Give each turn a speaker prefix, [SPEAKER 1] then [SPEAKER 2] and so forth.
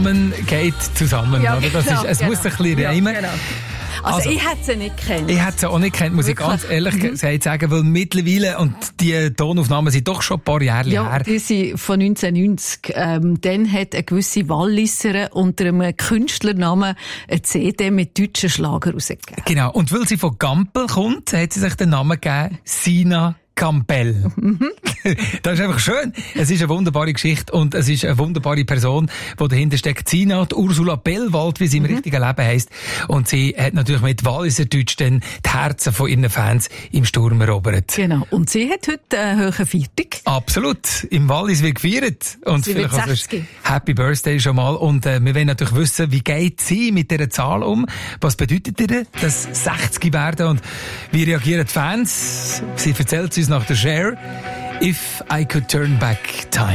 [SPEAKER 1] geht zusammen,
[SPEAKER 2] Ja,
[SPEAKER 1] oder? Das
[SPEAKER 2] genau,
[SPEAKER 1] ist, es muss ein bisschen reimen.
[SPEAKER 2] Genau. Also ich hätte sie nicht gekannt.
[SPEAKER 1] Ich hätte sie auch nicht gekannt, muss ich ganz ehrlich gesagt sagen, weil mittlerweile, und die Tonaufnahmen sind doch schon ein paar Jahre her.
[SPEAKER 2] Die sind von 1990. Dann hat eine gewisse Walliserin unter einem Künstlernamen eine CD mit deutschen Schlager rausgegeben.
[SPEAKER 1] Genau. Und weil sie von Gampel kommt, hat sie sich den Namen gegeben, Sina Campbell. Das ist einfach schön. Es ist eine wunderbare Geschichte und es ist eine wunderbare Person, die dahinter steckt. Sina, die Ursula Bellwald, wie sie im richtigen Leben heisst. Und sie hat natürlich mit Walliser Deutsch dann die Herzen von ihren Fans im Sturm erobert.
[SPEAKER 2] Genau. Und sie hat heute einen hohen Feiertag.
[SPEAKER 1] Absolut. Im Wallis wird gefeiert. Und
[SPEAKER 2] Sie wird
[SPEAKER 1] vielleicht
[SPEAKER 2] 60.
[SPEAKER 1] Happy Birthday schon mal. Und wir wollen natürlich wissen, wie geht sie mit dieser Zahl um? Was bedeutet ihr das 60 werden? Und wie reagieren die Fans? Sie erzählt uns nach der Share. If I could turn back time.